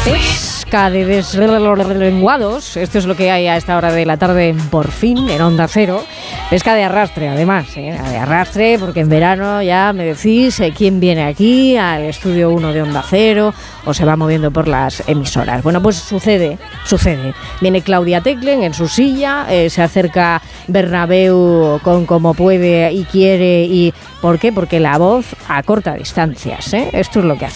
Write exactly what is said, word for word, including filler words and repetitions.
Pesca de deslenguados, esto es lo que hay a esta hora de la tarde en Por Fin, en Onda Cero. Pesca de arrastre, además, ¿eh? de arrastre, porque en verano ya me decís eh, quién viene aquí al estudio uno de Onda Cero o se va moviendo por las emisoras. Bueno, pues sucede, sucede. Viene Claudia Teclen en su silla, eh, se acerca Bernabéu con como puede y quiere y... ¿Por qué? Porque la voz acorta distancias, ¿eh? Esto es lo que hace.